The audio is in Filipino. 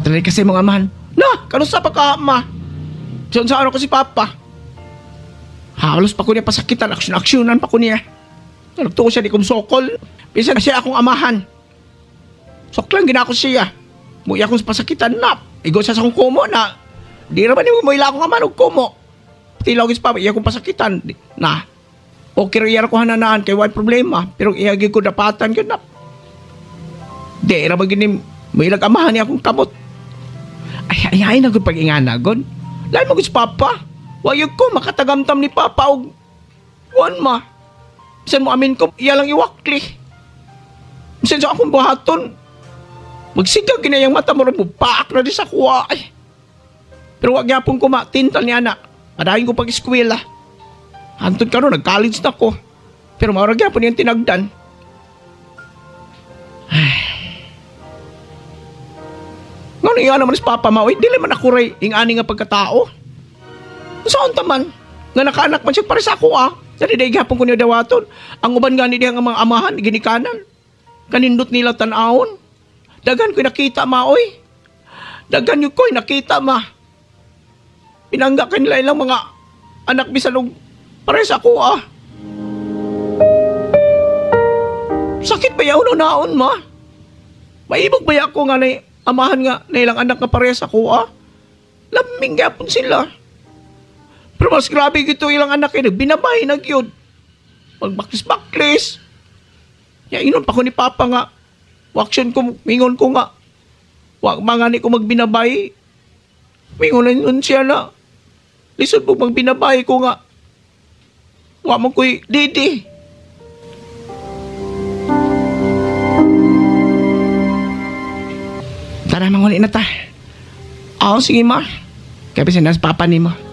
Tanay kasi mga amahan. Na, kanusta pa ka, ma? Sa ano ko si Papa? Halos pa ko niya pasakitan, aksyon-aksyonan pa ko niya. Nagtuko siya di kong sokol. Bisa na siya akong amahan. Soklang ginako siya. Muya akong pasakitan na. Igo siya sa akong kumo na. Di naman yung muila akong amahan og kumo. Tilaw si Papa, iya akong pasakitan. Na. Okay rin ko hananaan kay wala problema. Pero iagin ko dapatan yun na. Di naman ginim. Muilag amahan niya akong kamot. Ay, nagod pag-inganagon. Lain mo si Papa. Wayag ko, makatagamtam ni Papa og wan ma. Bisan mo amin ko, iya lang iwakli. Bisan sa akong buhaton. Magsigag ginayang mata mo rin mo, paak na di sa kuwa. Ay. Pero wag yapon ko matintal ni anak. Adahin ko pag-eskwela. Hantod ka ron, nag-college na ko. Pero maurag yapon yung tinagdan. Ay. Ngano iya naman si Papa Maoy, dili man ako ray ing ani nga pagkatao. Saan taman? Nga nakaanak man siya para sa ako Dali day gapon ko niya dawaton. Ang uban nga ni diha nga mga amahan, ginikanan. Kanindot nila tan-awon. Dagan ko'y nakita, Maoy. Dagan yun ko'y nakita, ma. Pinangga ka nila ilang mga anak bisan og para sa ako Sakit ba yaon naon, ma? Maibog ba ako nga na amahan nga na ilang anak nga pares ako, Laming gapon sila. Pero mas grabe gito ilang anak kayo, binabay na gyud. Magbaklis-baklis. Ya, inon pa ko ni Papa nga. Waksyon ko, mingon ko nga. Wag mangani ko magbinabay. Mingon na yun siya na. Lisod po magbinabay ko nga. Wag mo ko'y didi. Tara, manguli na ta. Sige, ma. Kaya pisan na sa Papa ni mo.